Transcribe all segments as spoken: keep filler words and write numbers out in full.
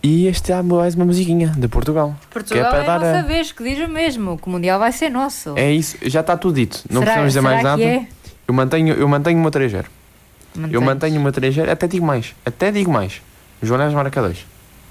E este há mais uma musiquinha de Portugal. Portugal que é, é, para a dar nossa a... vez, que diz o mesmo, que o Mundial vai ser nosso. É isso, já está tudo dito. Não será, precisamos dizer será mais nada. Que é? Eu mantenho, eu mantenho o meu três zero. Mantens. Eu mantenho o meu três zero, até digo mais. Até digo mais. João Neves marca dois.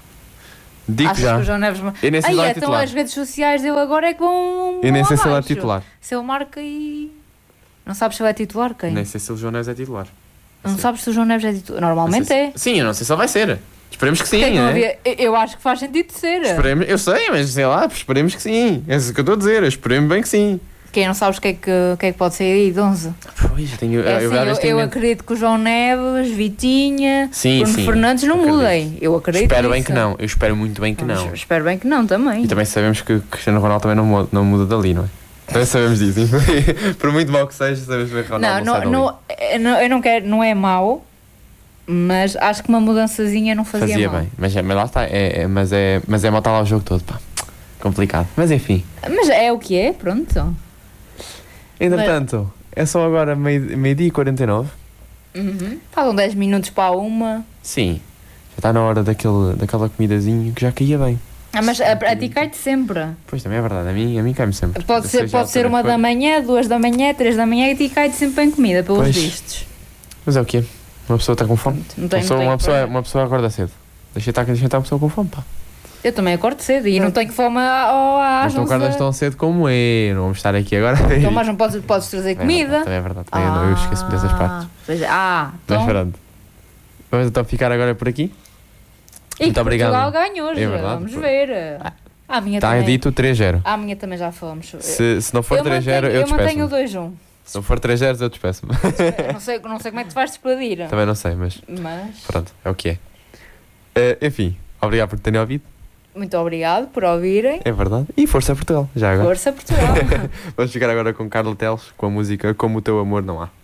Digo Achas já. que o João Neves... Eu nem sei Ai, se ele é então titular. as redes sociais dele agora é que vão... Eu nem vão sei se ele é abaixo. titular. Se ele marca e... Não sabes se ele é titular, quem? Nem sei se o João Neves é titular. Não sei. sabes se o João Neves é titular? Normalmente Não sei é. se... Sim, eu não sei se ele vai ser. Esperemos que sim, Porque é que não né? havia- Eu acho que faz sentido de ser. Esperemos... Eu sei, mas sei lá, esperemos que sim. É isso que eu estou a dizer, esperemos bem que sim. Quem não sabes o que é que, o que, é que pode ser aí de onze? Pois, eu tenho... É assim, eu, eu, eu acredito que o João Neves, Vitinha, Sim, Bruno sim, Fernandes não acredito. mudem. Eu acredito Espero bem nisso. que não. Eu espero muito bem que Mas não. Espero bem que não também. E também sabemos que o Cristiano Ronaldo também não muda, não muda dali, não é? Também sabemos disso. Por muito mau que seja, sabemos que o Ronaldo Não, não, não, sai dali. não, eu não, eu não quero, não é mau, mas acho que uma mudançazinha não fazia, Fazia mal. bem. Mas, é- mas lá está. É, é- mas é, mas é matar lá o jogo todo, pá. Complicado. Mas enfim. Mas é o que é, pronto. Entretanto, é só agora meio- meio-dia e quarenta e nove. Uhum. Faltam dez minutos para a uma. Sim. Já está na hora daquele, daquela comidazinha que já caía bem. Ah, mas a, a ti cai-te sempre. Pois também é verdade. A mim, a mim cai-me sempre. Pode ser, Seja pode ser outra uma coisa. da manhã, duas da manhã, três da manhã e a ti cai-te sempre bem comida, pelos Pois. vistos. Mas é o quê? Uma pessoa está com fome. Não Uma tenho, pessoa, não uma, tenho pessoa, problema. uma pessoa acorda cedo. Deixa estar, deixa estar uma pessoa com fome, pá. Eu também acordo cedo e Não. não tenho fome ao- às Mas não onze acordas da- tão cedo como eu. Não vamos estar aqui agora. Então, mas não podes, podes trazer É comida. verdade, também é verdade. Também eu, não, eu esqueço-me dessas partes. Pois é. Ah, Mas então... pronto. Vamos então ficar agora por aqui. E Muito que obrigado. Portugal ganhou hoje, É verdade. vamos ver. A minha Está também. dito três zero. A minha também já fomos. Se, se não for eu três zero, mantenho, eu eu mantenho o despeço-me. dois um. Se não for três zero, eu despeço-me. não, sei, não sei como é que te vais despedir. Também não sei, mas Mas, pronto, é o que é. Eh, enfim, obrigado por terem ouvido. muito obrigado por ouvirem. É verdade. E força Portugal, já agora. Força Portugal. Vamos ficar agora com Carlos Teles, com a música Como o Teu Amor Não Há.